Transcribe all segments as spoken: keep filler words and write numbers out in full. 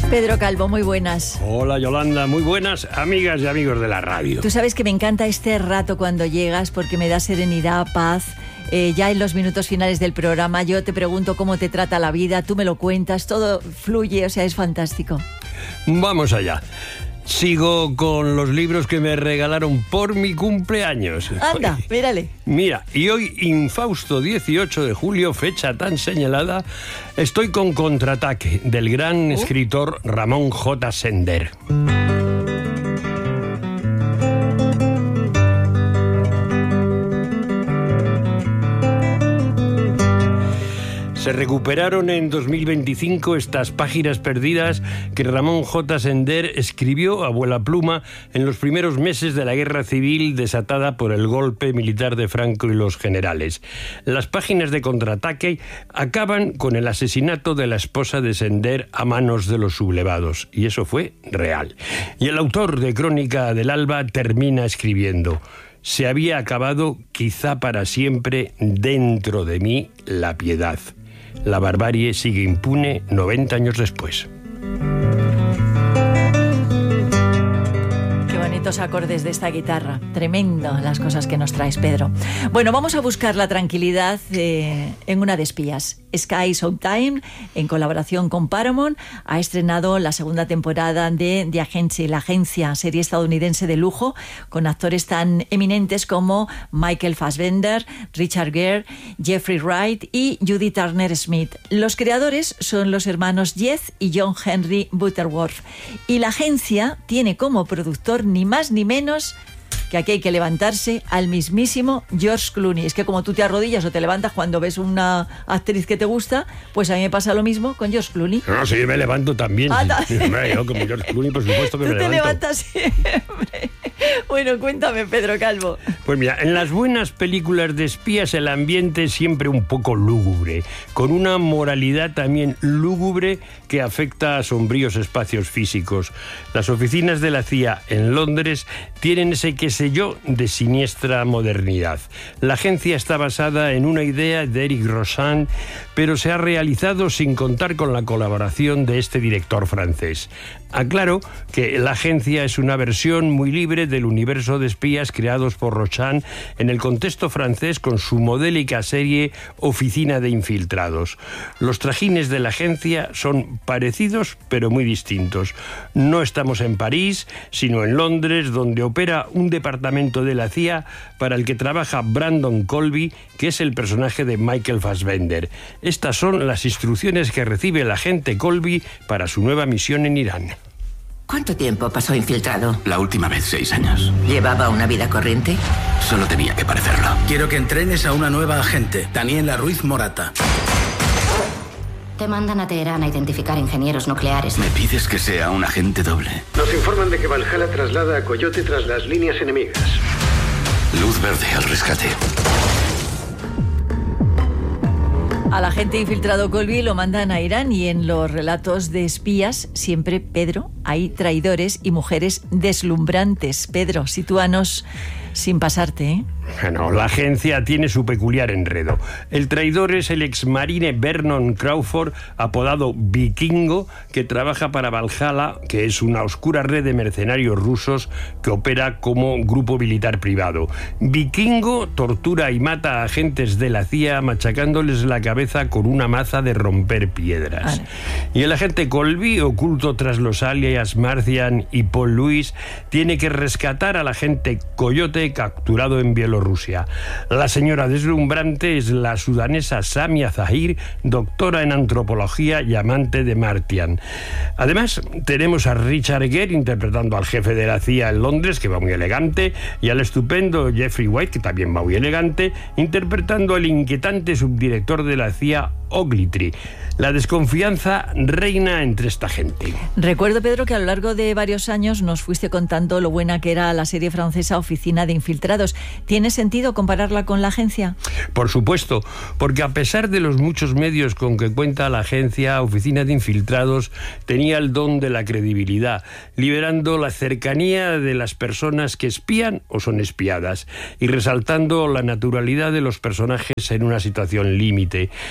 Pedro Calvo, muy buenas. Hola Yolanda, muy buenas amigas y amigos de la radio. Tú sabes que me encanta este rato cuando llegas porque me da serenidad, paz. Eh, ya en los minutos finales del programa yo te pregunto cómo te trata la vida, tú me lo cuentas, todo fluye, o sea, es fantástico. Vamos allá. Sigo con los libros que me regalaron por mi cumpleaños. Anda, mírale. Mira, y hoy, infausto dieciocho de julio, fecha tan señalada, estoy con Contraataque, del gran uh. escritor Ramón J. Sender. Se recuperaron en dos mil veinticinco estas páginas perdidas que Ramón J. Sender escribió a vuela pluma en los primeros meses de la guerra civil desatada por el golpe militar de Franco y los generales. Las páginas de Contraataque acaban con el asesinato de la esposa de Sender a manos de los sublevados, y eso fue real. Y el autor de Crónica del Alba termina escribiendo: se había acabado, quizá para siempre, dentro de mí la piedad. La barbarie sigue impune noventa años después. Qué bonitos acordes de esta guitarra. Tremendo las cosas que nos traes, Pedro. Bueno, vamos a buscar la tranquilidad eh, en una de espías. Sky Showtime, en colaboración con Paramount, ha estrenado la segunda temporada de The Agency, la agencia, serie estadounidense de lujo, con actores tan eminentes como Michael Fassbender, Richard Gere, Jeffrey Wright y Judith Turner Smith. Los creadores son los hermanos Jez y John Henry Butterworth. Y la agencia tiene como productor ni más ni menos que aquí hay que levantarse al mismísimo George Clooney. Es que como tú te arrodillas o te levantas cuando ves una actriz que te gusta, pues a mí me pasa lo mismo con George Clooney. No, sí, me levanto también. Ah, sí. Hombre, yo como George Clooney, por supuesto que tú me te levanto. levantas siempre. Bueno, cuéntame, Pedro Calvo. Pues mira, en las buenas películas de espías el ambiente es siempre un poco lúgubre, con una moralidad también lúgubre que afecta a sombríos espacios físicos. Las oficinas de la C I A en Londres tienen ese qué sé yo de siniestra modernidad. La agencia está basada en una idea de Eric Rochant, pero se ha realizado sin contar con la colaboración de este director francés. Aclaro que la agencia es una versión muy libre del universo de espías creados por Rochant en el contexto francés con su modélica serie Oficina de Infiltrados. Los trajines de la agencia son parecidos pero muy distintos. No estamos en París, sino en Londres, donde opera un departamento de la C I A para el que trabaja Brandon Colby, que es el personaje de Michael Fassbender. Estas son las instrucciones que recibe el agente Colby para su nueva misión en Irán. ¿Cuánto tiempo pasó infiltrado? La última vez, seis años. ¿Llevaba una vida corriente? Solo tenía que parecerlo. Quiero que entrenes a una nueva agente, Daniela Ruiz Morata. Te mandan a Teherán a identificar ingenieros nucleares. ¿Me pides que sea un agente doble? Nos informan de que Valhalla traslada a Coyote tras las líneas enemigas. Luz verde al rescate. Al agente infiltrado Colby lo mandan a Irán y en los relatos de espías siempre, Pedro, hay traidores y mujeres deslumbrantes. Pedro, sitúanos sin pasarte, ¿eh? Bueno, la agencia tiene su peculiar enredo. El traidor es el exmarine Vernon Crawford, apodado Vikingo, que trabaja para Valhalla, que es una oscura red de mercenarios rusos que opera como grupo militar privado. Vikingo tortura y mata a agentes de la C I A machacándoles la cabeza con una maza de romper piedras. Vale. Y el agente Colby, oculto tras los alias Marcian y Paul Lewis, tiene que rescatar al agente Coyote capturado en Bielorrusia. Rusia. La señora deslumbrante es la sudanesa Samia Zahir, doctora en antropología y amante de Martian. Además, tenemos a Richard Gere interpretando al jefe de la C I A en Londres, que va muy elegante, y al estupendo Jeffrey White, que también va muy elegante, interpretando al inquietante subdirector de la C I A, Ogletree. La desconfianza reina entre esta gente. Recuerdo, Pedro, que a lo largo de varios años nos fuiste contando lo buena que era la serie francesa Oficina de Infiltrados. ¿Tiene sentido compararla con la agencia? Por supuesto, porque a pesar de los muchos medios con que cuenta la agencia, Oficina de Infiltrados tenía el don de la credibilidad, liberando la cercanía de las personas que espían o son espiadas y resaltando la naturalidad de los personajes en una situación límite. No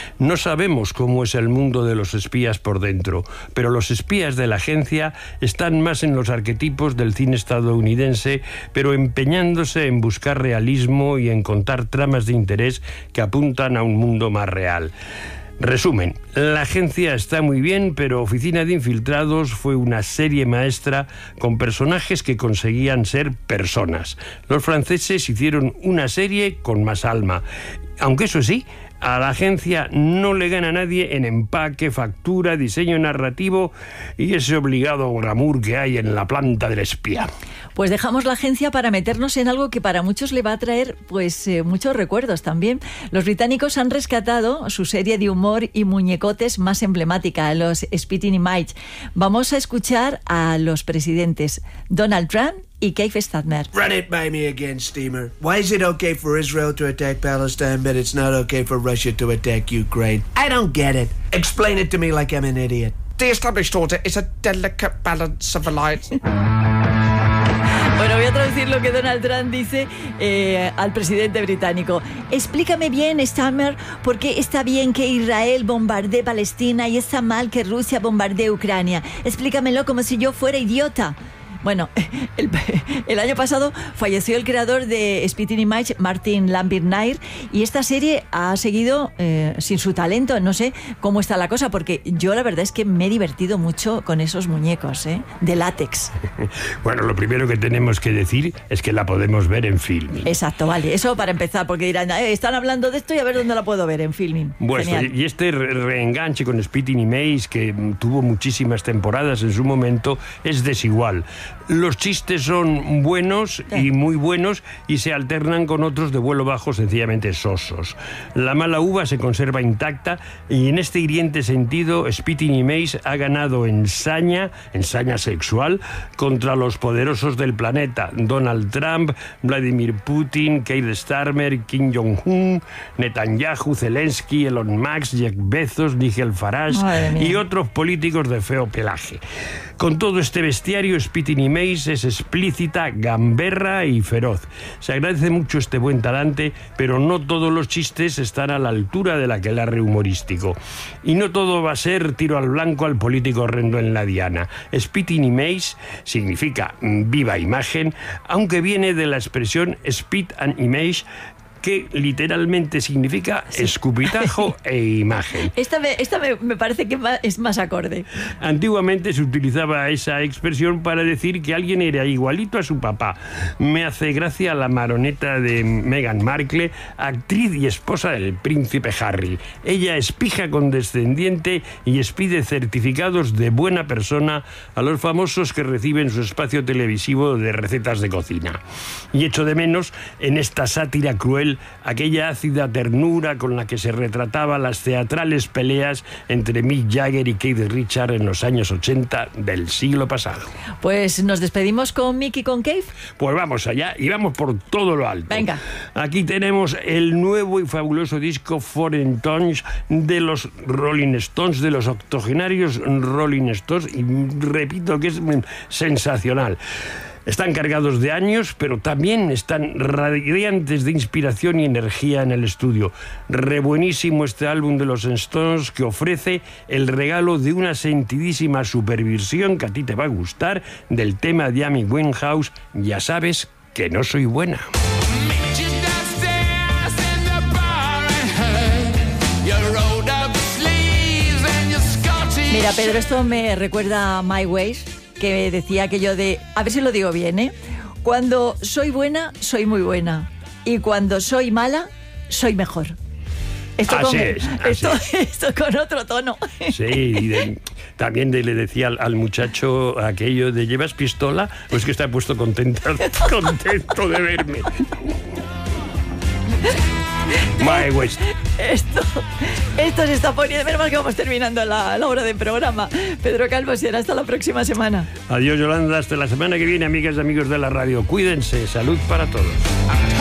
sabemos cómo es el mundo de los espías por dentro, pero los espías de la agencia están más en los arquetipos del cine estadounidense, pero empeñándose en buscar realismo y en contar tramas de interés que apuntan a un mundo más real. Resumen, la agencia está muy bien, pero Oficina de Infiltrados fue una serie maestra con personajes que conseguían ser personas. Los franceses hicieron una serie con más alma, aunque eso sí, a la agencia no le gana nadie en empaque, factura, diseño narrativo y ese obligado glamour que hay en la planta del espía. Pues dejamos la agencia para meternos en algo que para muchos le va a traer pues eh, muchos recuerdos también. Los británicos han rescatado su serie de humor y muñecotes más emblemática, los Spitting Image. Vamos a escuchar a los presidentes Donald Trump y Keith Stadmer. Run it by me again, Steamer. Why is it okay for Israel to attack Palestine, but it's not okay for Russia to attack Ukraine? I don't get it. Explain it to me like I'm an idiot. The established order is a delicate balance of alliance. Bueno, voy a traducir lo que Donald Trump dice eh, al presidente británico. Explícame bien, Stadmer, por qué está bien que Israel bombardee Palestina y está mal que Rusia bombardee Ucrania. Explícamelo como si yo fuera idiota. Bueno, el, el año pasado falleció el creador de Spitting Image, Martin Lambert-Nair, y esta serie ha seguido eh, sin su talento. No sé cómo está la cosa, porque yo la verdad es que me he divertido mucho con esos muñecos, ¿eh? De látex. Bueno, lo primero que tenemos que decir es que la podemos ver en Filmin. Exacto, vale, eso para empezar, porque dirán, eh, están hablando de esto y a ver dónde la puedo ver en Filmin. Bueno, Genial. Y este re reenganche con Spitting Image, que tuvo muchísimas temporadas en su momento, es desigual. Los chistes son buenos y muy buenos y se alternan con otros de vuelo bajo sencillamente sosos. La mala uva se conserva intacta y en este hiriente sentido Spitting Image ha ganado en saña, en saña sexual, contra los poderosos del planeta: Donald Trump, Vladimir Putin, Keir Starmer, Kim Jong-un, Netanyahu, Zelensky, Elon Musk, Jeff Bezos, Nigel Farage y otros políticos de feo pelaje. Con todo este bestiario, Spitting Image es explícita, gamberra y feroz. Se agradece mucho este buen talante, pero no todos los chistes están a la altura del aquelarre humorístico. Y no todo va a ser tiro al blanco al político horrendo en la diana. Spitting Image significa viva imagen, aunque viene de la expresión spit and image, que literalmente significa sí. escupitajo e imagen. Esta, me, esta me, me parece que es más acorde. Antiguamente se utilizaba esa expresión para decir que alguien era igualito a su papá. Me hace gracia la maroneta de Meghan Markle, actriz y esposa del príncipe Harry. Ella es pija condescendiente y expide certificados de buena persona a los famosos que reciben su espacio televisivo de recetas de cocina. Y echo de menos, en esta sátira cruel, aquella ácida ternura con la que se retrataba las teatrales peleas entre Mick Jagger y Keith Richards en los años ochenta del siglo pasado. Pues nos despedimos con Mick y con Keith. Pues vamos allá y vamos por todo lo alto. Venga. Aquí tenemos el nuevo y fabuloso disco Foreign Tongues de los Rolling Stones, de los octogenarios Rolling Stones, y repito que es sensacional. Están cargados de años, pero también están radiantes de inspiración y energía en el estudio. Re buenísimo este álbum de los Stones, que ofrece el regalo de una sentidísima superversión que a ti te va a gustar del tema de Amy Winehouse, Ya sabes que no soy buena. Mira, Pedro, esto me recuerda a My Ways, que decía aquello de, a ver si lo digo bien, ¿eh? Cuando soy buena, soy muy buena. Y cuando soy mala, soy mejor. Esto, así con, es, así esto, es. esto con otro tono. Sí, y de, también de, le decía al, al muchacho aquello de ¿llevas pistola? Pues que está puesto contento, contento de verme. My West. Esto, esto se está poniendo. Menos mal que vamos terminando la, la hora de programa. Pedro Calvo, será hasta la próxima semana. Adiós, Yolanda. Hasta la semana que viene, amigas y amigos de la radio. Cuídense. Salud para todos.